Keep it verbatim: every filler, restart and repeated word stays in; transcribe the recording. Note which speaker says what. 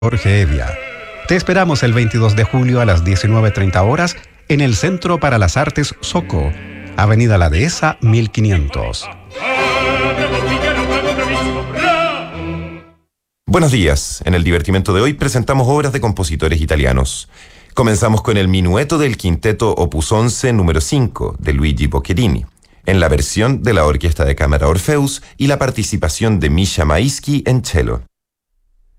Speaker 1: Jorge Evia. Te esperamos el veintidós de julio a las diecinueve treinta horas en el Centro para las Artes Soco, Avenida La Dehesa mil quinientos.
Speaker 2: Buenos días. En el divertimento de hoy presentamos obras de compositores italianos. Comenzamos con el minueto del quinteto Opus once número cinco de Luigi Boccherini, en la versión de la Orquesta de Cámara Orfeus y la participación de Misha Maisky en cello.